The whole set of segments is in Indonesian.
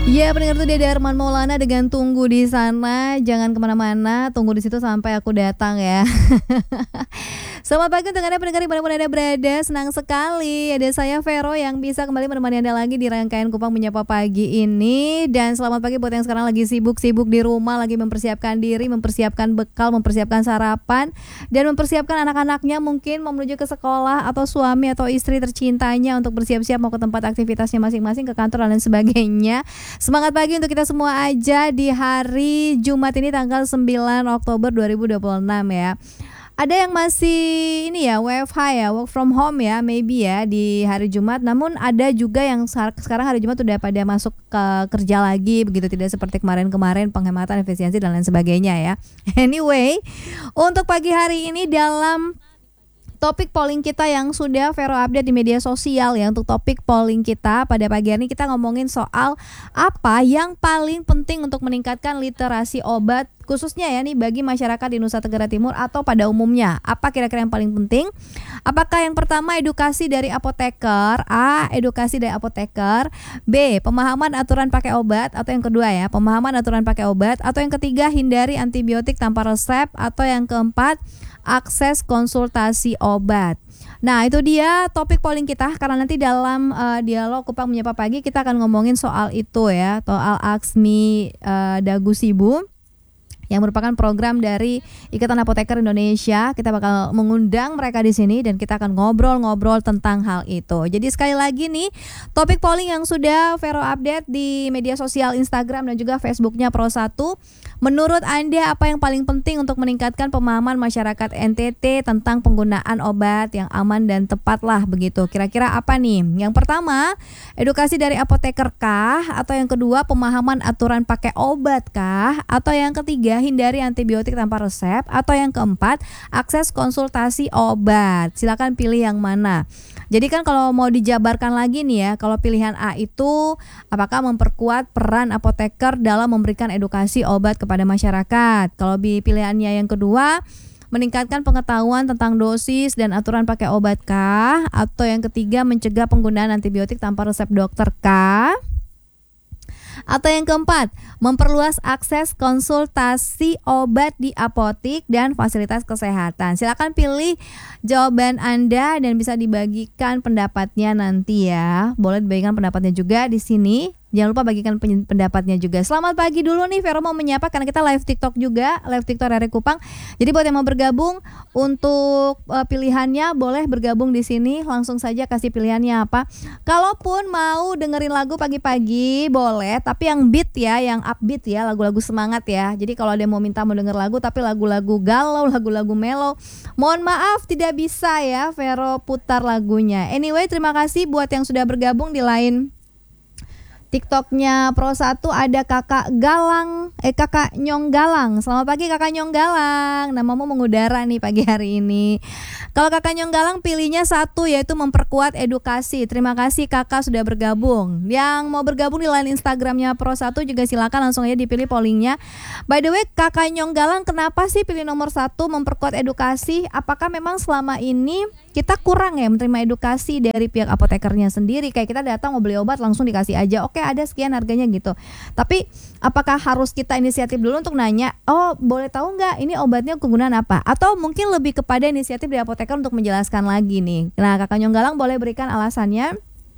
Ya, pendengar itu dia Darman Maulana dengan Tunggu di Sana. Jangan kemana-mana, tunggu di situ sampai aku datang ya. Selamat pagi untuk Anda pendengar dimanapun Anda berada. Senang sekali ada saya Vero yang bisa kembali menemani Anda lagi di rangkaian Kupang Menyapa Pagi ini. Dan selamat pagi buat yang sekarang lagi sibuk-sibuk di rumah, lagi mempersiapkan diri, mempersiapkan bekal, mempersiapkan sarapan, dan mempersiapkan anak-anaknya mungkin mau menuju ke sekolah, atau suami atau istri tercintanya untuk bersiap-siap mau ke tempat aktivitasnya masing-masing, ke kantor dan lain sebagainya. Semangat pagi untuk kita semua aja di hari Jumat ini tanggal 9 Oktober 2026 ya. Ada yang masih ini ya WFH ya, work from home ya, maybe ya di hari Jumat. Namun ada juga yang sekarang hari Jumat udah pada masuk ke kerja lagi begitu, tidak seperti kemarin-kemarin penghematan efisiensi dan lain sebagainya ya. Anyway, untuk pagi hari ini dalam topik polling kita yang sudah Vero update di media sosial ya. Untuk topik polling kita pada pagi hari ini kita ngomongin soal apa yang paling penting untuk meningkatkan literasi obat, khususnya ya nih bagi masyarakat di Nusa Tenggara Timur atau pada umumnya. Apa kira-kira yang paling penting? Apakah yang pertama edukasi dari apoteker, A, edukasi dari apoteker, B, pemahaman aturan pakai obat, atau yang kedua ya, pemahaman aturan pakai obat, atau yang ketiga hindari antibiotik tanpa resep, atau yang keempat akses konsultasi obat. Nah, itu dia topik polling kita, karena nanti dalam dialog Kupang Menyapa Pagi kita akan ngomongin soal itu ya, soal Aksmi Dagu Sibu yang merupakan program dari Ikatan Apoteker Indonesia. Kita bakal mengundang mereka di sini dan kita akan ngobrol-ngobrol tentang hal itu. Jadi sekali lagi nih, topik polling yang sudah Vero update di media sosial Instagram dan juga Facebooknya Pro1. Menurut Anda apa yang paling penting untuk meningkatkan pemahaman masyarakat NTT tentang penggunaan obat yang aman dan tepat lah begitu. Kira-kira apa nih? Yang pertama, edukasi dari apoteker kah? Atau yang kedua, pemahaman aturan pakai obat kah? Atau yang ketiga, hindari antibiotik tanpa resep, atau yang keempat, akses konsultasi obat. Silakan pilih yang mana. Jadi kan kalau mau dijabarkan lagi nih ya, kalau pilihan A itu apakah memperkuat peran apoteker dalam memberikan edukasi obat kepada masyarakat. Kalau pilihannya yang kedua, meningkatkan pengetahuan tentang dosis dan aturan pakai obat kah? Atau yang ketiga, mencegah penggunaan antibiotik tanpa resep dokter kah? Atau yang keempat, memperluas akses konsultasi obat di apotik dan fasilitas kesehatan. Silakan pilih jawaban Anda dan bisa dibagikan pendapatnya nanti ya. Boleh dibagikan pendapatnya juga di sini. Jangan lupa bagikan pendapatnya juga. Selamat pagi dulu nih, Vero mau menyapa karena kita live TikTok juga, live TikTok dari Kupang. Jadi buat yang mau bergabung untuk pilihannya boleh bergabung di sini, langsung saja kasih pilihannya apa. Kalaupun mau dengerin lagu pagi-pagi boleh, tapi yang beat ya, yang upbeat ya, lagu-lagu semangat ya. Jadi kalau ada yang mau denger lagu tapi lagu-lagu galau, lagu-lagu mellow, mohon maaf tidak bisa ya Vero putar lagunya. Anyway, terima kasih buat yang sudah bergabung di line TikToknya Pro1. Ada Kakak Galang, Kakak Nyong Galang. Selamat pagi Kakak Nyong Galang. Namamu mengudara nih pagi hari ini. Kalau Kakak Nyong Galang pilihnya satu, yaitu memperkuat edukasi. Terima kasih Kakak sudah bergabung. Yang mau bergabung di line Instagramnya Pro1 juga silakan langsung aja dipilih pollingnya. By the way, Kakak Nyong Galang, kenapa sih pilih nomor 1 memperkuat edukasi? Apakah memang selama ini kita kurang ya menerima edukasi dari pihak apotekernya sendiri? Kayak kita datang mau beli obat langsung dikasih aja, oke ada sekian harganya gitu. Tapi apakah harus kita inisiatif dulu untuk nanya, oh boleh tahu nggak ini obatnya kegunaan apa? Atau mungkin lebih kepada inisiatif dari apoteker untuk menjelaskan lagi nih. Nah, Kakak Nyong Galang boleh berikan alasannya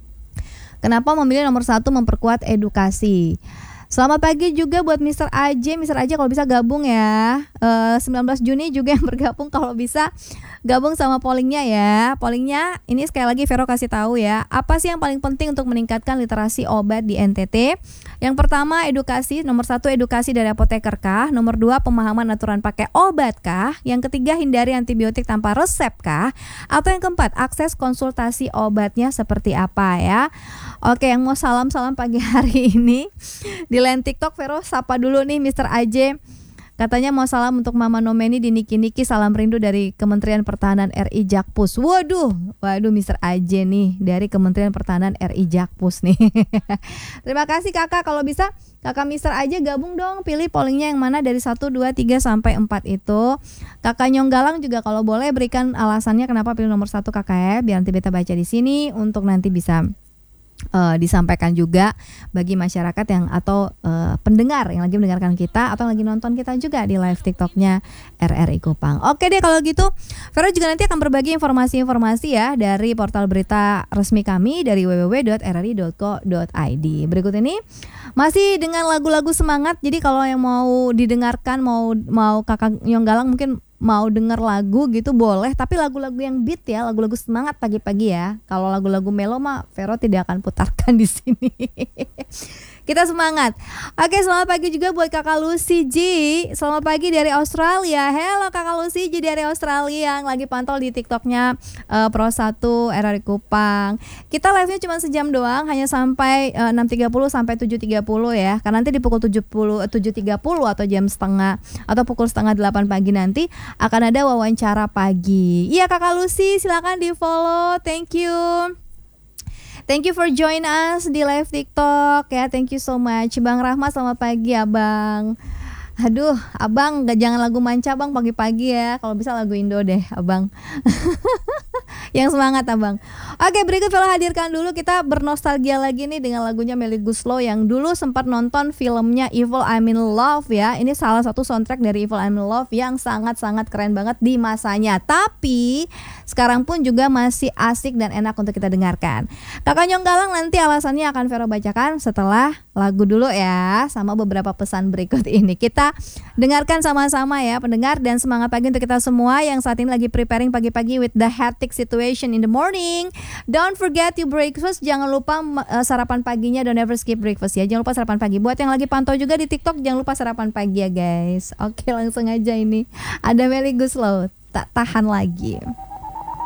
kenapa memilih nomor 1 memperkuat edukasi. Selamat pagi juga buat Mr. AJ. Mr. AJ kalau bisa gabung ya. 19 Juni juga yang bergabung kalau bisa gabung sama pollingnya ya. Pollingnya ini sekali lagi Vero kasih tahu ya. Apa sih yang paling penting untuk meningkatkan literasi obat di NTT? Yang pertama edukasi, nomor 1 edukasi dari apoteker kah? Nomor 2 pemahaman aturan pakai obat kah? Yang ketiga hindari antibiotik tanpa resep kah? Atau yang keempat akses konsultasi obatnya seperti apa ya? Oke, yang mau salam-salam pagi hari ini di line TikTok Vero sapa dulu nih Mr. AJ. Katanya mau salam untuk Mama Nomeni di Niki-Niki, salam rindu dari Kementerian Pertahanan RI Jakpus. Waduh Mr. AJ nih dari Kementerian Pertahanan RI Jakpus nih. Terima kasih Kakak, kalau bisa Kakak Mr. AJ gabung dong, pilih pollingnya yang mana dari 1, 2, 3 sampai 4 itu. Kakak Nyong Galang juga kalau boleh berikan alasannya kenapa pilih nomor 1 Kakak ya, biar nanti beta baca di sini untuk nanti bisa disampaikan juga bagi masyarakat yang atau pendengar yang lagi mendengarkan kita atau lagi nonton kita juga di live TikToknya RRI Kupang. Oke deh kalau gitu, Vero juga nanti akan berbagi informasi-informasi ya dari portal berita resmi kami dari www.rri.co.id. Berikut ini masih dengan lagu-lagu semangat. Jadi kalau yang mau didengarkan, mau Kakak Nyonggalang mungkin mau denger lagu gitu boleh, tapi lagu-lagu yang beat ya, lagu-lagu semangat pagi-pagi ya. Kalau lagu-lagu melo mah Vero tidak akan putarkan di sini. Kita semangat. Oke, selamat pagi juga buat Kakak Lucy G. Selamat pagi dari Australia. Hello Kakak Lucy G dari Australia yang lagi pantau di TikToknya Pro 1 RRI Kupang. Kita live-nya cuma sejam doang, hanya sampai 6.30 sampai 7.30 ya. Karena nanti di pukul 7.30 atau jam setengah atau pukul setengah 8 pagi nanti akan ada wawancara pagi. Iya Kakak Lucy, silakan di follow. Thank you. Thank you for join us di live TikTok ya. Thank you so much. Bang Rahmat, selamat pagi Abang. Aduh, Abang jangan lagu manca Bang pagi-pagi ya. Kalau bisa lagu Indo deh Abang. Yang semangat Abang. Oke, berikut Velo hadirkan dulu, kita bernostalgia lagi nih dengan lagunya Melly Goeslaw yang dulu sempat nonton filmnya Evil I'm in Love ya. Ini salah satu soundtrack dari Evil I'm in Love yang sangat-sangat keren banget di masanya. Tapi sekarang pun juga masih asik dan enak untuk kita dengarkan. Kakak Nyonggalang nanti alasannya akan Vero bacakan setelah lagu dulu ya, sama beberapa pesan berikut ini. Kita dengarkan sama-sama ya pendengar, dan semangat pagi untuk kita semua yang saat ini lagi preparing pagi-pagi with the hectic situation in the morning. Don't forget your breakfast, jangan lupa sarapan paginya, don't ever skip breakfast ya. Jangan lupa sarapan pagi. Buat yang lagi pantau juga di TikTok, jangan lupa sarapan pagi ya guys. Oke, langsung aja ini. Ada Melly Goeslaw, tak tahan lagi.